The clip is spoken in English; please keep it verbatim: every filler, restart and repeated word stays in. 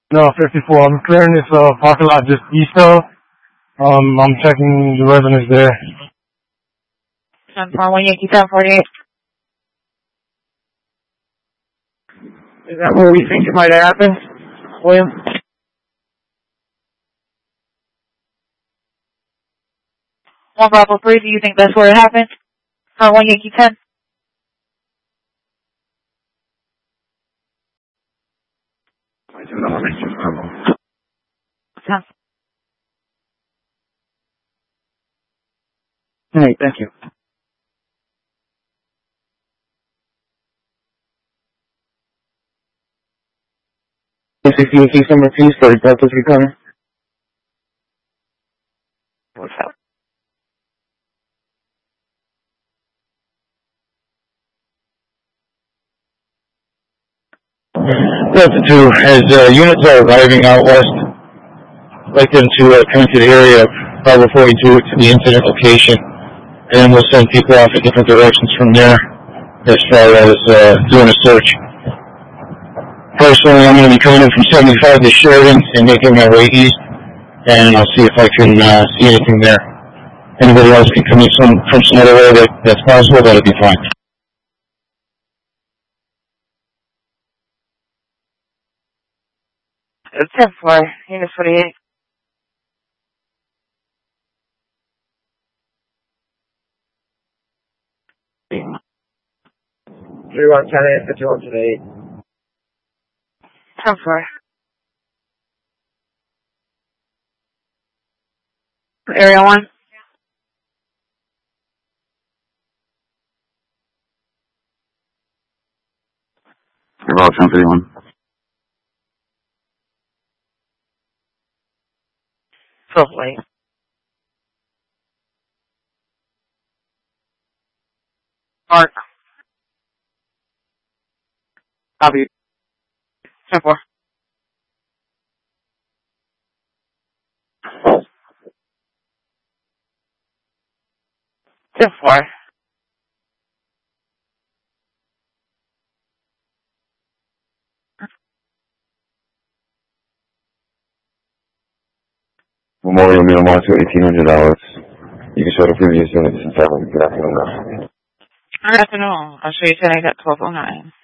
No, fifty-four. I'm clearing this uh, parking lot just east of. Um, I'm checking the residents there. ten four one Yankee ten forty-eight. Is that where we think it might have happened, William? One Bravo three, do you think that's where it happened? For one Yankee ten? I do not want to trouble. ten. Hey, thank you. sixteen Key Summer Peace for Delta three Connor. What's up? Delta two, as uh, units are arriving out west, I'd like them to uh, come to the area of Bravo forty-two to the incident location, and we'll send people off in different directions from there as far as uh, doing a search. Personally, I'm going to be coming in from seventy-five to Sheridan and making my way east, and I'll see if I can uh, see anything there. Anybody else can come in some, from some other way that, that's possible, that'll be fine. It's ten four, Unit forty-eight. three one ten eight, fifty-one today. ten four. Area one. About ten fifty-one. twelve late. Mark. Copy. ten four. ten four. Memorial minimum to eighteen hundred dollars. You can show the previous units and tell them good afternoon. Good afternoon. I'll show you tonight at twelve oh nine.